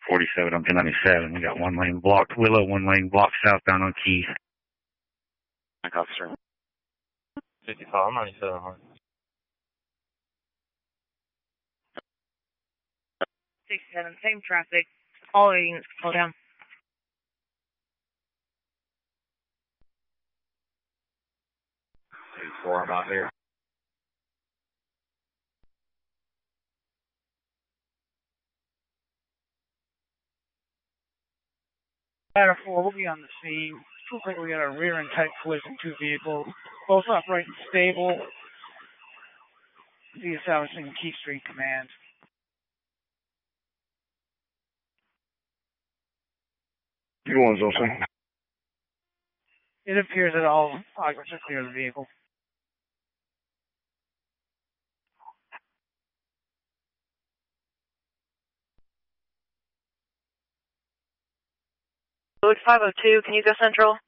47 on 1097. We got 1 lane blocked Willow, 1 lane blocked southbound on Keith. Officer. 55, 97. 67, same traffic. All units, slow down. Four about here. Ladder 4, we'll be on the scene. Looks like we got a rear end type collision, 2 vehicles, both upright and stable. The establishing Keith Street Command. Good ones, also. It appears that all occupants are clear of the vehicle. Road 502, can you go central?